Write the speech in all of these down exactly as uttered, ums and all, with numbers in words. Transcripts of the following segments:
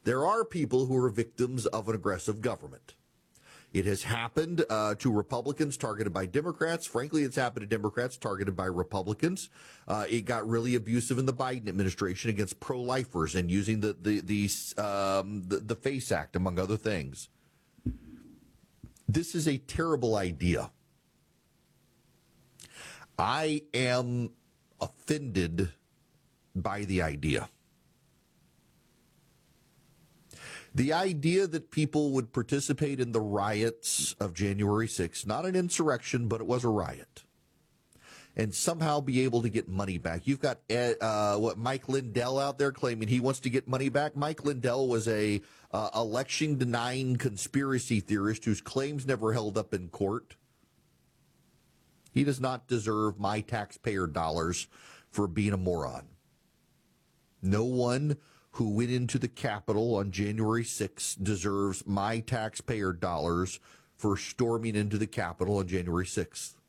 There are people who are victims of an aggressive government. It has happened uh, to Republicans targeted by Democrats. Frankly, it's happened to Democrats targeted by Republicans. Uh, it got really abusive in the Biden administration against pro-lifers and using the the the, um, the the FACE Act, among other things. This is a terrible idea. I am offended by the idea. The idea that people would participate in the riots of January sixth, not an insurrection, but it was a riot, and somehow be able to get money back. You've got uh, what Mike Lindell out there claiming he wants to get money back. Mike Lindell was a uh, election-denying conspiracy theorist whose claims never held up in court. He does not deserve my taxpayer dollars for being a moron. No one who went into the Capitol on January sixth deserves my taxpayer dollars for storming into the Capitol on January sixth.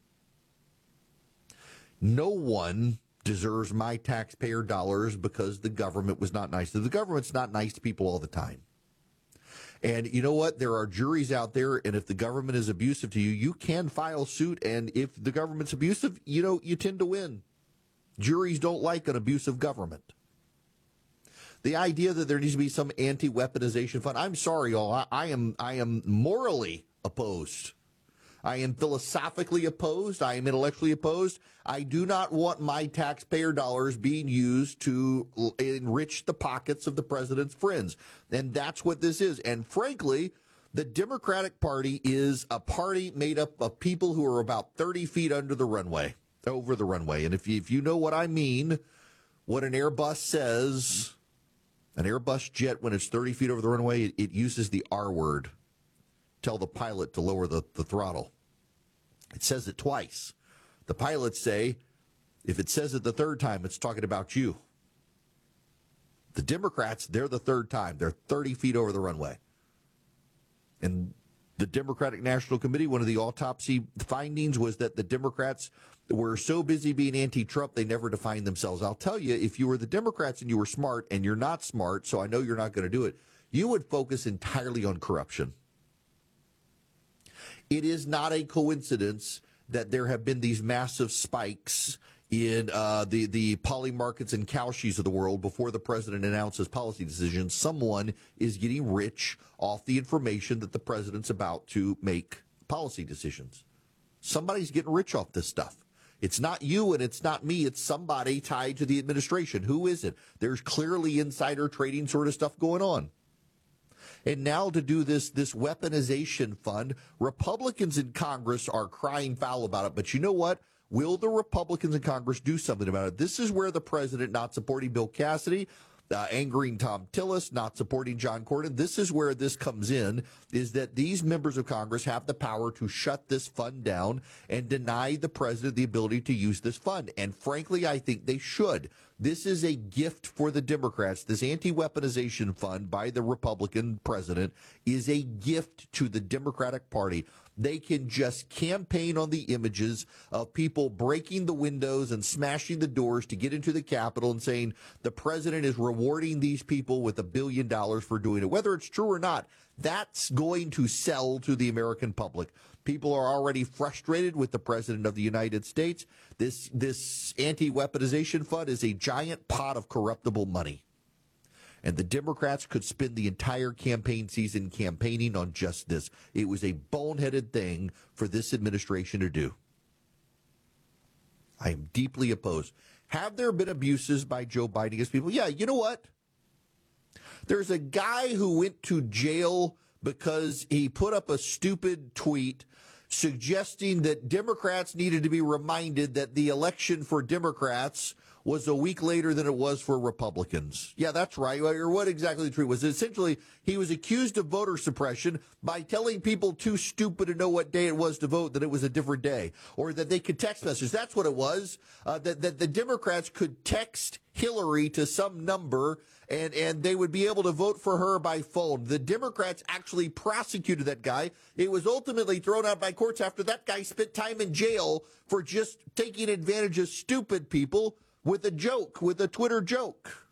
No one deserves my taxpayer dollars because the government was not nice. The government's not nice to people all the time. And you know what? There are juries out there, and if the government is abusive to you, you can file suit, and if the government's abusive, you know, you tend to win. Juries don't like an abusive government. The idea that there needs to be some anti-weaponization fund, I'm sorry, y'all, I, I am I am morally opposed. I am philosophically opposed. I am intellectually opposed. I do not want my taxpayer dollars being used to enrich the pockets of the president's friends. And that's what this is. And frankly, the Democratic Party is a party made up of people who are about thirty feet under the runway, over the runway. And if you, if you know what I mean, what an Airbus says, an Airbus jet, when it's thirty feet over the runway, it, it uses the R word. Tell the pilot to lower the, the throttle. It says it twice. The pilots say, if it says it the third time, it's talking about you. The Democrats, they're the third time. They're thirty feet over the runway. And the Democratic National Committee, one of the autopsy findings was that the Democrats were so busy being anti-Trump, they never defined themselves. I'll tell you, if you were the Democrats and you were smart, and you're not smart, so I know you're not going to do it, you would focus entirely on corruption. It is not a coincidence that there have been these massive spikes in uh, the, the poly markets and Kalshis of the world before the president announces policy decisions. Someone is getting rich off the information that the president's about to make policy decisions. Somebody's getting rich off this stuff. It's not you and it's not me. It's somebody tied to the administration. Who is it? There's clearly insider trading sort of stuff going on. And now to do this this weaponization fund, Republicans in Congress are crying foul about it. But you know what? Will the Republicans in Congress do something about it? This is where the president not supporting Bill Cassidy, uh, angering Tom Tillis, not supporting John Cornyn. This is where this comes in, is that these members of Congress have the power to shut this fund down and deny the president the ability to use this fund. And frankly, I think they should. This is a gift for the Democrats. This anti-weaponization fund by the Republican president is a gift to the Democratic Party. They can just campaign on the images of people breaking the windows and smashing the doors to get into the Capitol and saying the president is rewarding these people with a billion dollars for doing it. Whether it's true or not, that's going to sell to the American public. People are already frustrated with the president of the United States. This, this anti-weaponization fund is a giant pot of corruptible money. And the Democrats could spend the entire campaign season campaigning on just this. It was a boneheaded thing for this administration to do. I am deeply opposed. Have there been abuses by Joe Biden against people? Yeah, you know what? There's a guy who went to jail because he put up a stupid tweet suggesting that Democrats needed to be reminded that the election for Democrats was a week later than it was for Republicans. Yeah, that's right. Or what exactly the tweet was. Essentially, he was accused of voter suppression by telling people too stupid to know what day it was to vote that it was a different day, or that they could text message. That's what it was. Uh, that, that the Democrats could text Hillary to some number and, and they would be able to vote for her by phone. The Democrats actually prosecuted that guy. It was ultimately thrown out by courts after that guy spent time in jail for just taking advantage of stupid people with a joke, with a Twitter joke.